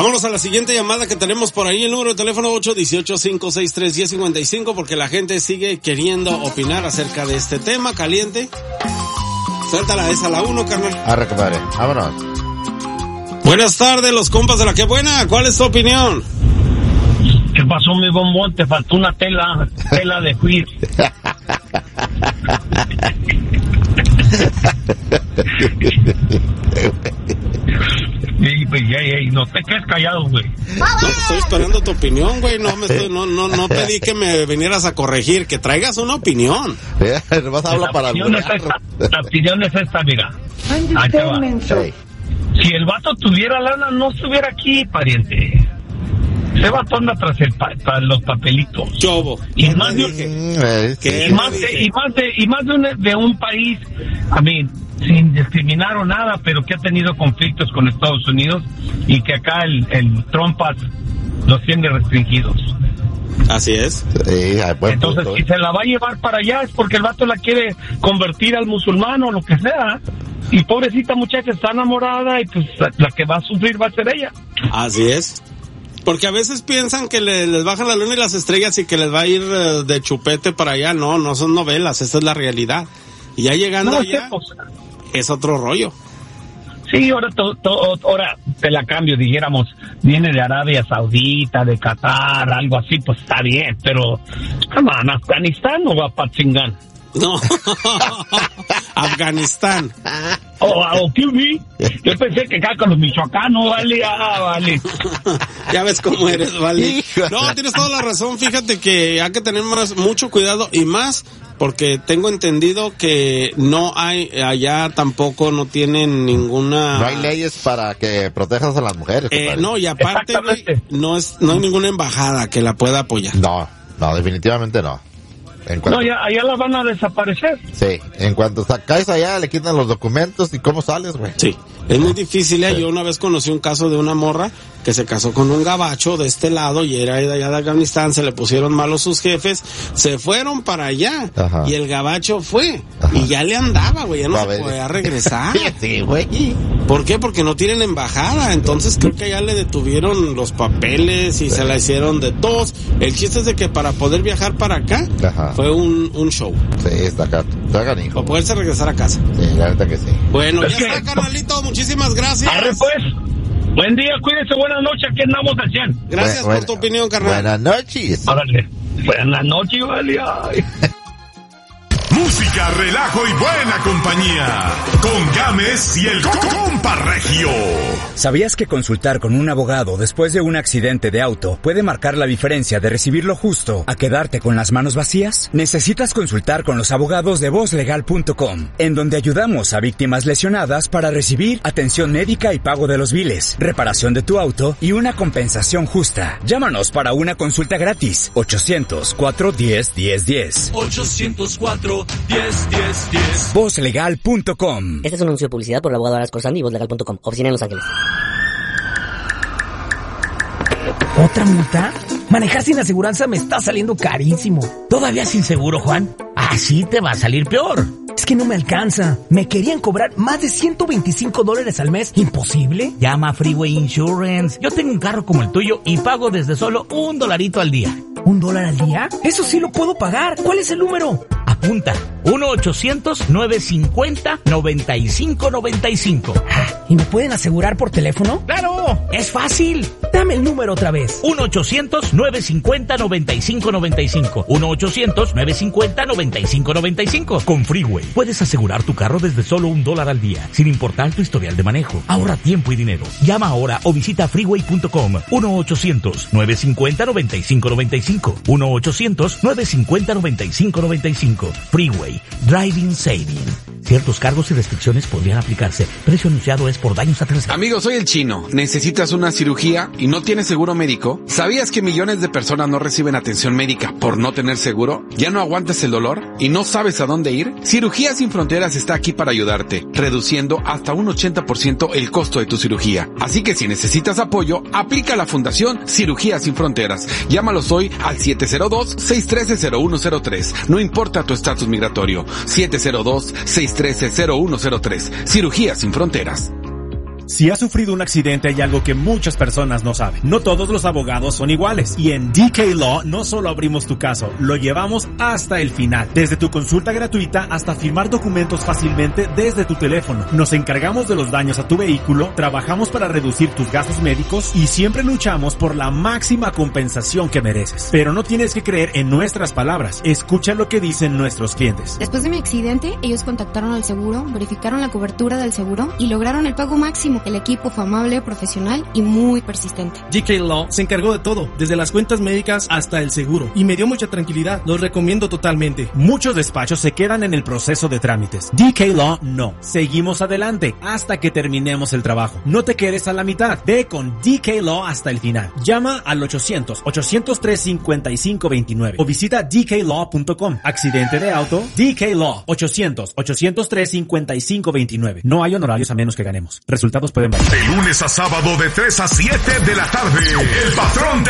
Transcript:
Vámonos a la siguiente llamada que tenemos por ahí, el número de teléfono 818-563-1055, porque la gente sigue queriendo opinar acerca de este tema caliente. Suéltala, esa la 1, carnal. Arre, compadre, vámonos. Buenas tardes, los compas de La Que Buena, ¿cuál es tu opinión? ¿Qué pasó, mi bombón? Te faltó una tela de juiz. No te quedes callado, güey. No, estoy esperando tu opinión, güey. No pedí que me vinieras a corregir, que traigas una opinión. Vas a hablar para la opinión es esta, mira. Ahí te va. Sí. Si el vato tuviera lana, no estuviera aquí, pariente. Ese vato anda tras los papelitos. Chobo. Y más de un país, sin discriminar o nada, pero que ha tenido conflictos con Estados Unidos y que acá el Trumpas los tiene restringidos. Así es. Sí, entonces, si se la va a llevar para allá es porque el vato la quiere convertir al musulmán o lo que sea. Y pobrecita muchacha está enamorada y pues la que va a sufrir va a ser ella. Así es. Porque a veces piensan que les bajan la luna y las estrellas y que les va a ir de chupete para allá. No son novelas, esta es la realidad. Y ya llegando allá, es otro rollo. Sí, ahora te la cambio, dijéramos, viene de Arabia Saudita, de Qatar, algo así, pues está bien, pero, Afganistán no va para chingán. No, Afganistán. ¿Qué vi? Yo pensé que acá con los michoacanos, vale. Ya ves cómo eres, vale. No, tienes toda la razón, fíjate que hay que tener mucho cuidado y más porque tengo entendido que no hay, allá tampoco no tienen ninguna... No hay leyes para que protejas a las mujeres. No, y aparte, güey, no hay ninguna embajada que la pueda apoyar. No, definitivamente no. Allá la van a desaparecer. Sí, en cuanto caes allá le quitan los documentos y cómo sales, güey. Sí, es muy difícil. Yo una vez conocí un caso de una morra que se casó con un gabacho de este lado y era de allá de Afganistán, se le pusieron malos sus jefes, se fueron para allá. Ajá. Y el gabacho fue. Ajá. Y ya le andaba, güey, ya no se podía regresar. Sí, güey. ¿Por qué? Porque no tienen embajada, entonces creo que ya le detuvieron los papeles y se la hicieron de todos. El chiste es de que para poder viajar para acá, ajá, fue un show. Sí, está acá, hijo. Para poderse regresar a casa. Sí, la verdad que sí. Bueno, ya está, carnalito, muchísimas gracias. Arre pues. Buen día, cuídense, buenas noches, aquí andamos al 100. Gracias por tu opinión, carnal. Buenas noches. Órale. Buenas noches, vale. Música, relajo y buena compañía. Con Gámez y el compa Regio. ¿Sabías que consultar con un abogado después de un accidente de auto puede marcar la diferencia de recibir lo justo a quedarte con las manos vacías? Necesitas consultar con los abogados de VozLegal.com, en donde ayudamos a víctimas lesionadas para recibir atención médica y pago de los biles, reparación de tu auto y una compensación justa. Llámanos para una consulta gratis. 800-410-1010. 804-10-10-10. VozLegal.com. Este es un anuncio de publicidad por el abogado Aras Corsandi y VozLegal.com. Oficina en Los Ángeles. ¿Otra multa? Manejar sin aseguranza me está saliendo carísimo. ¿Todavía sin seguro, Juan? Así te va a salir peor. Es que no me alcanza. Me querían cobrar más de $125 al mes. ¿Imposible? Llama a Freeway Insurance. Yo tengo un carro como el tuyo y pago desde solo $1 al día. ¿$1 al día? Eso sí lo puedo pagar. ¿Cuál es el número? Apunta. 1-800-950-9595. ¿Y me pueden asegurar por teléfono? ¡Claro! ¡Es fácil! Dame el número otra vez. 1-800-950-9595. 1-800-950-9595. Con Freeway puedes asegurar tu carro desde solo $1 al día, sin importar tu historial de manejo. Ahorra tiempo y dinero. Llama ahora o visita freeway.com. 1-800-950-9595. 1-800-950-9595. Freeway. Driving Saving. Ciertos cargos y restricciones podrían aplicarse. Precio anunciado es por daños a terceros. Amigo, soy el Chino. ¿Necesitas una cirugía y no tienes seguro médico? ¿Sabías que millones de personas no reciben atención médica por no tener seguro? ¿Ya no aguantas el dolor y no sabes a dónde ir? Cirugías Sin Fronteras está aquí para ayudarte, reduciendo hasta un 80% el costo de tu cirugía. Así que si necesitas apoyo, aplica a la Fundación Cirugías Sin Fronteras. Llámalos hoy al 702-613-0103. No importa tu estatus migratorio. 702-613-0103. Cirugías Sin Fronteras. Si has sufrido un accidente, hay algo que muchas personas no saben. No todos los abogados son iguales. Y en DK Law no solo abrimos tu caso, lo llevamos hasta el final. Desde tu consulta gratuita hasta firmar documentos fácilmente desde tu teléfono. Nos encargamos de los daños a tu vehículo, trabajamos para reducir tus gastos médicos y siempre luchamos por la máxima compensación que mereces. Pero no tienes que creer en nuestras palabras. Escucha lo que dicen nuestros clientes. Después de mi accidente, ellos contactaron al seguro, verificaron la cobertura del seguro y lograron el pago máximo. El equipo fue amable, profesional y muy persistente. DK Law se encargó de todo, desde las cuentas médicas hasta el seguro, y me dio mucha tranquilidad. Los recomiendo totalmente. Muchos despachos se quedan en el proceso de trámites. DK Law no. Seguimos adelante hasta que terminemos el trabajo. No te quedes a la mitad. Ve con DK Law hasta el final. Llama al 800-803-5529 o visita dklaw.com. Accidente de auto, DK Law. 800-803-5529. No hay honorarios a menos que ganemos. Resultados pueden variar. De lunes a sábado de 3 a 7 de la tarde. El patrón